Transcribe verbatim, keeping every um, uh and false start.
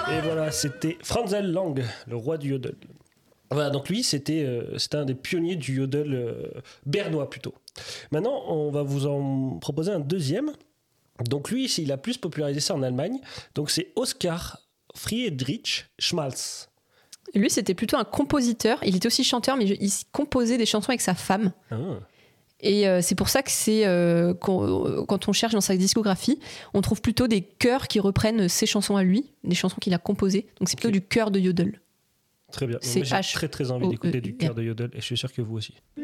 Et voilà, c'était Franzel Lang, le roi du yodel. Voilà, donc lui, c'était, euh, c'était un des pionniers du yodel euh, bernois plutôt. Maintenant, on va vous en proposer un deuxième. Donc lui, il a plus popularisé ça en Allemagne. Donc c'est Oskar Friedrich Schmalz. Lui, c'était plutôt un compositeur. Il était aussi chanteur, mais il composait des chansons avec sa femme. Ah. Et euh, c'est pour ça que c'est euh, quand, quand on cherche dans sa discographie, on trouve plutôt des chœurs qui reprennent ses chansons à lui, des chansons qu'il a composées. Donc c'est plutôt Okay. du chœur de yodel. Très bien. C'est Moi, j'ai H- très très envie O- d'écouter E- du chœur de yodel et je suis sûr que vous aussi.